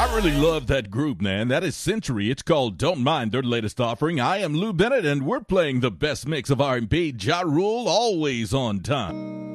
I really love that group, man. That is Century. It's called Don't Mind their latest offering. I am Lou Bennett, and we're playing the best mix of R&B. Ja Rule, always on time.